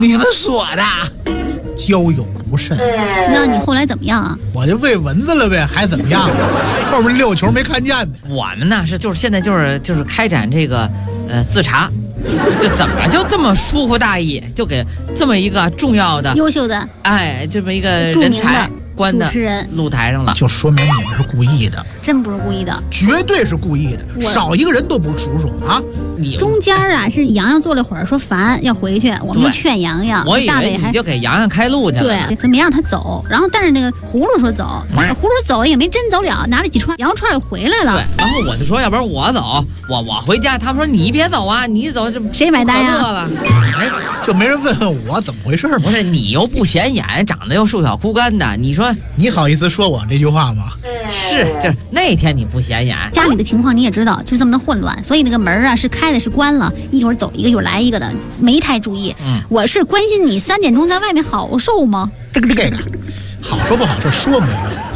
你们说的，交友不慎。 那你后来怎么样啊？ 我就喂蚊子了呗，还怎么样？后面溜球没看见呢。 我们呢就是现在就是开展这个自查，就怎么就这么疏忽大意，就给这么一个重要的、 优秀的这么一个著名的人才关的主持人露台上了， 就说明你们是故意的， 真不是故意的， 绝对是故意的，少一个人都不数数啊！ 你中间啊是洋洋坐了会儿，说烦要回去，我们就劝洋洋， 我以大伟还为你就给洋洋开路去了， 对，就没让他走。然后但是那个葫芦说走，葫芦走也没真走了，拿了几串羊肉串又回来了。 对，然后我就说，要不然我走，我回家。他们说你别走啊，你走这谁买单呀？ 哎，就没人问问我怎么回事吗？ 不是你又不显眼，长得又瘦小枯干的，你说你好意思说我这句话吗？ 是，就是那天你不显眼， 家里的情况你也知道，就是这么的混乱，所以那个门啊是开的是关了，一会儿走一个一会儿来一个的，没太注意。我是关心你3点钟在外面好受吗？ 这个好说不好受说没用。